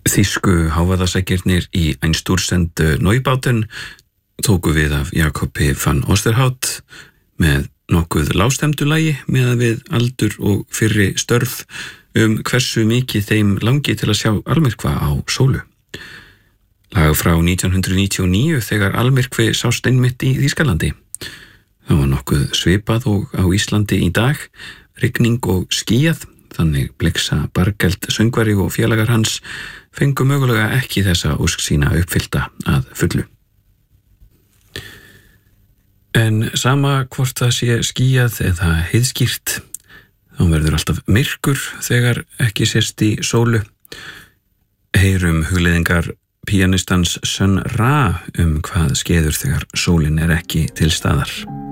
Þýsku hávaðasækirnir í Einstürzend Neubauten tóku við af Jakobi van Osterhout með nokkuð lágstemdu lagi meðan við aldur og fyrri störf hversu mikið þeim langi til að sjá almyrkva á sólu. Lag frá 1999 þegar almyrkvi sást einmitt í Þýskalandi. Það var nokkuð svipað og á Íslandi í dag, rigning og skýjað, þannig Blixa Bargeld söngvari og félagar hans fengu mögulega ekki þessa ósk sína uppfyllta að fullu. En sama hvort það sé skýjað eða heiðskýrt, þá verður alltaf myrkur þegar ekki sést í sólu. Heyrum hugleiðingar píanistans Sun Ra hvað skeður þegar sólin ekki til staðar.